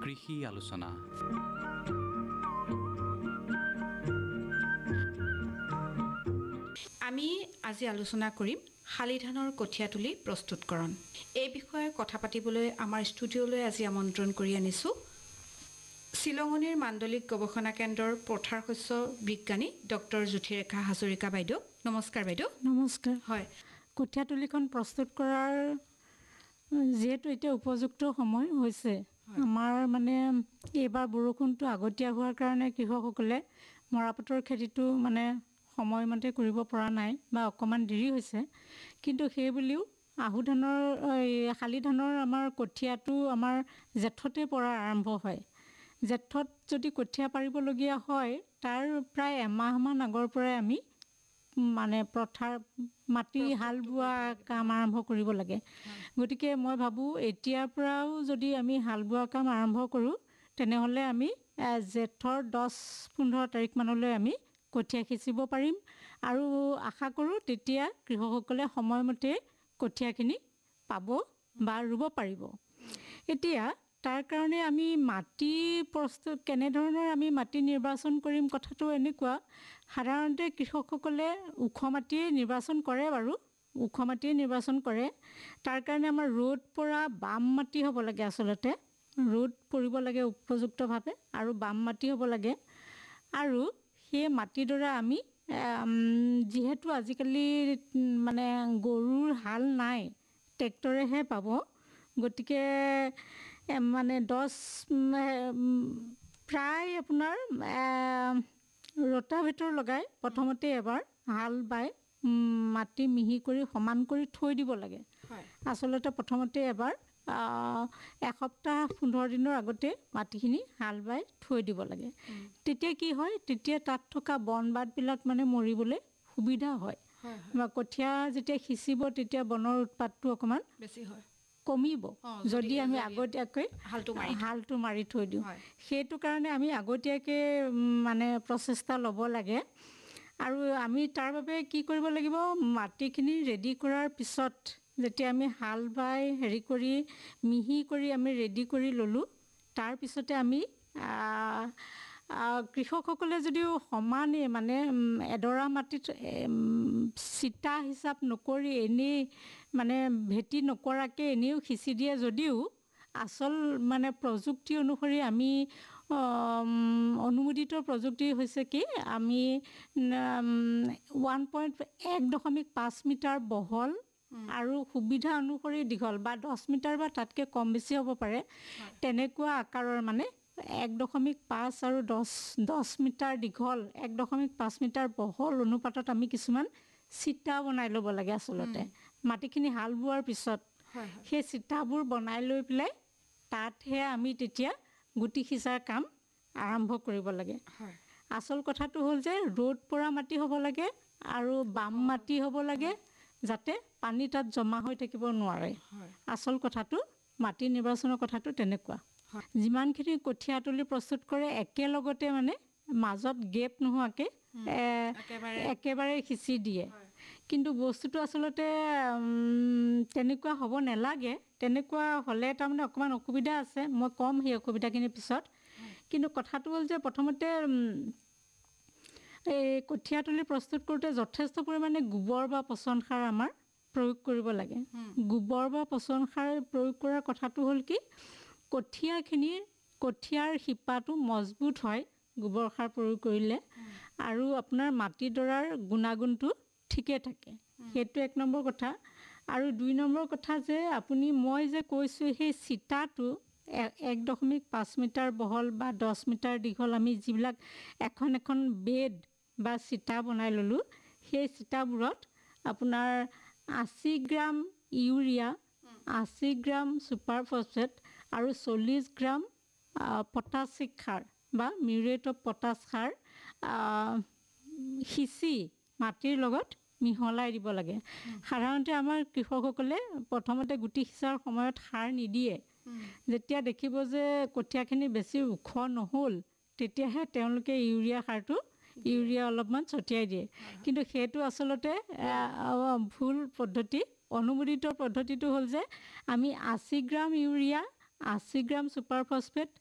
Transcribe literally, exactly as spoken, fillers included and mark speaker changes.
Speaker 1: কৃষি আলোচনা।
Speaker 2: আমি আজি আলোচনা কৰিম শালি ধানৰ কঠীয়া তুলি প্ৰস্তুতকৰণ। এই বিষয়ে কথা পাতিবলৈ আমাৰ ষ্টুডিঅ'লৈ আজি আমন্ত্ৰণ কৰি আনিছোঁ শ্বিলঙনিৰ মাণ্ডলিক গৱেষণা কেন্দ্ৰৰ পথাৰ শস্য বিজ্ঞানী ডক্টৰ জ্যোতিৰেখা হাজৰিকা বাইদেউ। নমস্কাৰ বাইদেউ।
Speaker 3: নমস্কাৰ।
Speaker 2: হয়,
Speaker 3: কঠীয়া তুলিখন প্ৰস্তুত কৰাৰ যিহেতু এতিয়া উপযুক্ত সময় হৈছে, আমাৰ মানে এইবাৰ বৰষুণটো আগতীয়া হোৱাৰ কাৰণে কৃষকসকলে মৰাপাটৰ খেতিটো মানে সময়মতে কৰিব পৰা নাই বা অকণমান দেৰি হৈছে। কিন্তু সেই বুলিও আহু ধানৰ শালি ধানৰ আমাৰ কঠীয়াটো আমাৰ জেঠতে পৰা আৰম্ভ হয়। জেঠত যদি কঠীয়া পাৰিবলগীয়া হয়, তাৰ প্ৰায় এমাহমান আগৰ পৰাই আমি মানে পথাৰ মাটি হাল বোৱা কাম আৰম্ভ কৰিব লাগে। গতিকে মই ভাবোঁ এতিয়াৰ পৰাও যদি আমি হাল বোৱা কাম আৰম্ভ কৰোঁ, তেনেহ'লে আমি জেঠৰ দহ পোন্ধৰ তাৰিখমানলৈ আমি কঠীয়া সিঁচিব পাৰিম আৰু আশা কৰোঁ তেতিয়া কৃষকসকলে সময়মতে কঠীয়াখিনি পাব বা ৰুব পাৰিব। এতিয়া তাৰ কাৰণে আমি মাটি প্ৰস্তুত কেনেধৰণৰ আমি মাটি নিৰ্বাচন কৰিম কথাটো এনেকুৱা, সাধাৰণতে কৃষকসকলে ওখ মাটিয়ে নিৰ্বাচন কৰে বাৰু, ওখ মাটিয়ে নিৰ্বাচন কৰে। তাৰ কাৰণে আমাৰ ৰ'দ পৰা বাম মাটি হ'ব লাগে, আচলতে ৰ'দ পৰিব লাগে উপযুক্তভাৱে আৰু বাম মাটি হ'ব লাগে। আৰু সেই মাটিডৰা আমি যিহেতু আজিকালি মানে গৰুৰ হাল নাই, ট্ৰেক্টৰেহে পাব, গতিকে মানে দহ প্ৰায় আপোনাৰ ৰোটাভেটৰ লগাই প্ৰথমতে এবাৰ হাল বাই মাটি মিহি কৰি সমান কৰি থৈ দিব লাগে। আচলতে প্ৰথমতে এবাৰ এসপ্তাহ পোন্ধৰ দিনৰ আগতে মাটিখিনি হাল বাই থৈ দিব লাগে। তেতিয়া কি হয়, তেতিয়া তাত থকা বন বাতবিলাক মানে মৰিবলৈ সুবিধা হয় বা কঠীয়া যেতিয়া সিঁচিব তেতিয়া বনৰ উৎপাতটো অকণমান
Speaker 2: বেছি হয়,
Speaker 3: কমিব যদি আমি আগতীয়াকৈ হালটো মাৰি থৈ দিওঁ। সেইটো কাৰণে আমি আগতীয়াকৈ মানে প্ৰচেষ্টা ল'ব লাগে। আৰু আমি তাৰ বাবে কি কৰিব লাগিব, মাটিখিনি ৰেডি কৰাৰ পিছত যেতিয়া আমি হাল বাই হেৰি কৰি মিহি কৰি আমি ৰেডি কৰি ল'লোঁ, তাৰপিছতে আমি কৃষকসকলে যদিও সমানেই মানে এডৰা মাটিত চিটা হিচাপ নকৰি এনেই মানে ভেটি নকৰাকৈ এনেও সিঁচি দিয়ে যদিও আচল মানে প্ৰযুক্তি অনুসৰি আমি অনুমোদিত প্ৰযুক্তি হৈছে কি, আমি ওৱান পইণ্ট এক দশমিক পাঁচ মিটাৰ বহল আৰু সুবিধা অনুসৰি দীঘল বা দহ মিটাৰ বা তাতকৈ কম বেছি হ'ব পাৰে, তেনেকুৱা আকাৰৰ মানে এক দশমিক পাঁচ আৰু দহ দহ মিটাৰ দীঘল এক দশমিক পাঁচ মিটাৰ বহল অনুপাতত আমি কিছুমান চিটা বনাই ল'ব লাগে। আচলতে মাটিখিনি হাল বোৱাৰ পিছত সেই চিটাবোৰ বনাই লৈ পেলাই তাতহে আমি তেতিয়া গুটি সিঁচাৰ কাম আৰম্ভ কৰিব লাগে। আচল কথাটো হ'ল যে ৰ'দ পৰা মাটি হ'ব লাগে আৰু বাম মাটি হ'ব লাগে, যাতে পানী তাত জমা হৈ থাকিব নোৱাৰে। আচল কথাটো মাটি নিৰ্বাচনৰ কথাটো তেনেকুৱা। যিমানখিনি কঠীয়া তুলি প্ৰস্তুত কৰে একেলগতে মানে মাজত গেপ নোহোৱাকৈ একেবাৰে সিঁচি দিয়ে। কিন্তু বস্তুটো আচলতে তেনেকুৱা হ'ব নালাগে। তেনেকুৱা হ'লে তাৰমানে অকণমান অসুবিধা আছে, মই ক'ম সেই অসুবিধাখিনিৰ পিছত। কিন্তু কথাটো হ'ল যে প্ৰথমতে এই কঠীয়া তুলি প্ৰস্তুত কৰোঁতে যথেষ্ট পৰিমাণে গোবৰ বা পচন সাৰ আমাৰ প্ৰয়োগ কৰিব লাগে। গোবৰ বা পচন সাৰ প্ৰয়োগ কৰাৰ কথাটো হ'ল কি, কঠীয়াখিনিৰ কঠীয়াৰ শিপাটো মজবুত হয় গোবৰ সাৰ প্ৰয়োগ কৰিলে, আৰু আপোনাৰ মাটিডৰাৰ গুণাগুণটো ঠিকে থাকে, সেইটো এক নম্বৰ কথা। আৰু দুই নম্বৰ কথা যে আপুনি মই যে কৈছোঁ সেই চিতাটো এক দশমিক পাঁচ মিটাৰ বহল বা দহ মিটাৰ দীঘল আমি যিবিলাক এখন এখন বেড বা চিতা বনাই ল'লোঁ, সেই চিতাবোৰত আপোনাৰ আশী গ্ৰাম ইউৰিয়া, আশী গ্ৰাম ছুপাৰ ফছফেট আৰু চল্লিছ গ্ৰাম পটাছিক সাৰ বা মিউৰেট অফ পটাছ সাৰ সিঁচি মাটিৰ লগত মিহলাই দিব লাগে। সাধাৰণতে আমাৰ কৃষকসকলে প্ৰথমতে গুটি সিঁচাৰ সময়ত সাৰ নিদিয়ে। যেতিয়া দেখিব যে কঠীয়াখিনি বেছি ওখ নহ'ল, তেতিয়াহে তেওঁলোকে ইউৰিয়া সাৰটো ইউৰিয়া অলপমান ছটিয়াই দিয়ে। কিন্তু সেইটো আচলতে ভুল পদ্ধতি। অনুমোদিত পদ্ধতিটো হ'ল যে আমি আশী গ্ৰাম ইউৰিয়া, আশী গ্ৰাম ছুপাৰ ফছফেট